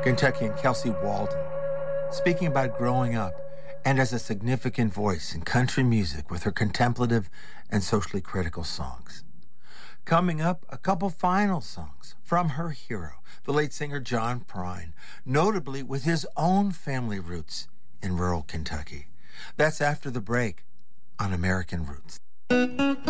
Kentuckian Kelsey Walden, speaking about growing up and as a significant voice in country music with her contemplative and socially critical songs. Coming up, a couple final songs from her hero, the late singer John Prine, notably with his own family roots in rural Kentucky. That's after the break on American Roots.